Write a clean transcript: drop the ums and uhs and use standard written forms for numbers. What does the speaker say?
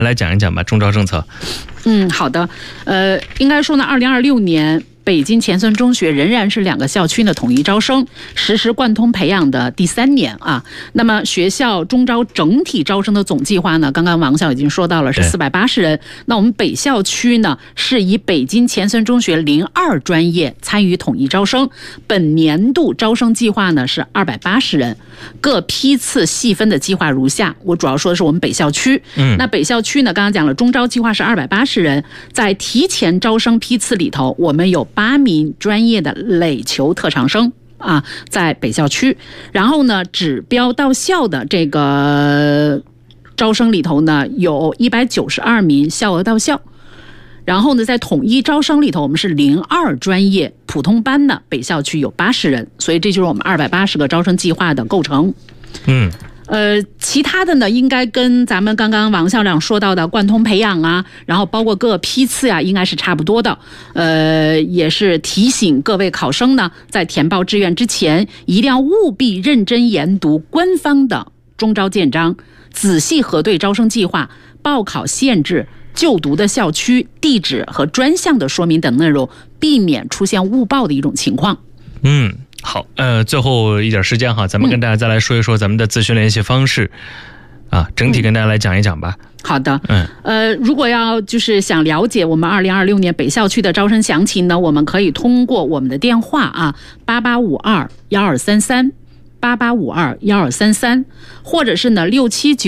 来讲一讲吧，中招政策。 好的，应该说呢，2026年。北京前村中学仍然是2个校区的统一招生，实施贯通培养的第3年啊。那么学校中招整体招生的总计划呢，刚刚王校已经说到了是480人。那我们北校区呢，是以北京前村中学02专业参与统一招生，本年度招生计划呢是280人，各批次细分的计划如下。我主要说的是我们北校区。那北校区呢，刚刚讲了中招计划是280人，在提前招生批次里头，我们有8名专业的垒球特长生啊，在北校区。然后呢，指标到校的这个招生里头呢，有192名校额到校。然后呢，在统一招生里头，我们是02专业普通班的北校区有80人，所以这就是我们280个招生计划的构成。其他的呢，应该跟咱们刚刚王校长说到的贯通培养啊，然后包括各批次啊，应该是差不多的。也是提醒各位考生呢，在填报志愿之前，一定要务必认真研读官方的中招建章，仔细核对招生计划、报考限制、就读的校区、地址和专项的说明等内容，避免出现误报的一种情况。 好，最后一点时间哈，咱们跟大家再来说一说咱们的咨询联系方式啊，整体跟大家来讲一讲吧。 好的，如果要就是想了解我们2026年北校区的招生详情呢，我们可以通过我们的电话啊，88521233，88521233，或者是呢679